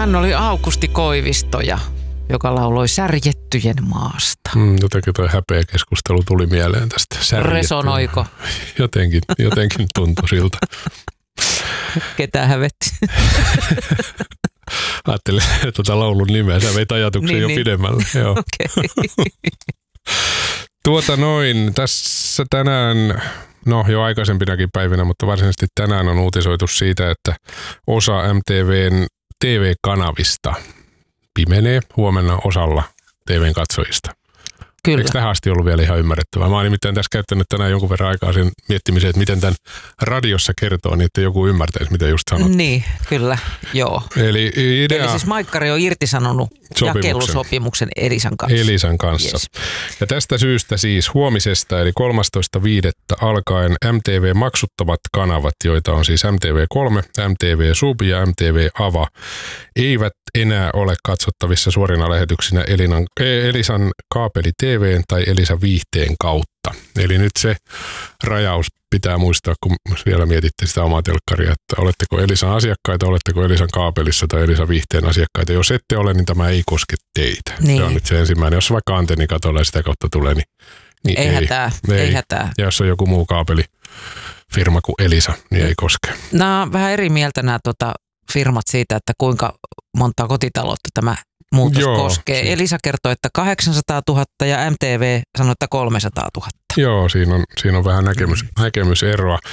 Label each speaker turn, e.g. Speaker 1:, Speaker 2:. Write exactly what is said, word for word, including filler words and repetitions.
Speaker 1: Hän oli Aukusti Koivistoja, joka lauloi Särjettyjen maasta.
Speaker 2: Mm, jotenkin toi häpeä keskustelu tuli mieleen tästä. Särjettyjen.
Speaker 1: Resonoiko?
Speaker 2: Jotenkin, jotenkin tuntui siltä.
Speaker 1: Ketä hävetti?
Speaker 2: Ajattelin tuota laulun nimeä. Sä veit ajatuksen niin, jo niin. pidemmälle. Joo. Okay. Tuota noin, tässä tänään, no jo aikaisempinakin päivinä, mutta varsinaisesti tänään on uutisoitu siitä, että osa M T V:n T V-kanavista pimenee huomenna osalla T V:n katsojista.
Speaker 1: Kyllä.
Speaker 2: Eikö tähän asti ollut vielä ihan ymmärrettävää? Mä oon nimittäin tässä käyttänyt tänään jonkun verran aikaa sen miettimiseen, että miten tämän radiossa kertoo, niin että joku ymmärtäisi, mitä just sanot.
Speaker 1: Niin, kyllä, joo.
Speaker 2: Eli, idea...
Speaker 1: Eli siis Maikkari on irtisanonut sopimuksen. jakelusopimuksen Elisan kanssa.
Speaker 2: Elisan kanssa. Yes. Ja tästä syystä siis huomisesta, eli kolmastoista viidettä alkaen M T V-maksuttavat kanavat, joita on siis M T V kolme, M T V Sub ja M T V Ava, eivät enää ole katsottavissa suorina lähetyksinä Elinan, Elisan kaapeli T V:n tai Elisan viihteen kautta. Eli nyt se rajaus pitää muistaa, kun vielä mietitte sitä omaa telkkaria, että oletteko Elisan asiakkaita, oletteko Elisan kaapelissa tai Elisan viihteen asiakkaita. Jos ette ole, niin tämä ei koske teitä. Niin. Se on nyt se ensimmäinen. Jos vaikka antenni katolla ja sitä kautta tulee, niin, niin
Speaker 1: ei,
Speaker 2: ei.
Speaker 1: Hätää, ei. ei hätää.
Speaker 2: Ja jos on joku muu kaapelifirma kuin Elisa, niin ei koske.
Speaker 1: Nämä on vähän eri mieltä nämä tota, firmat siitä, että kuinka monta kotitaloutta tämä muutos Joo, koskee. Si- Elisa kertoo, että kahdeksansataatuhatta ja M T V sanoo, että kolmesataatuhatta.
Speaker 2: Joo, siinä on, siinä on vähän näkemys, näkemyseroa.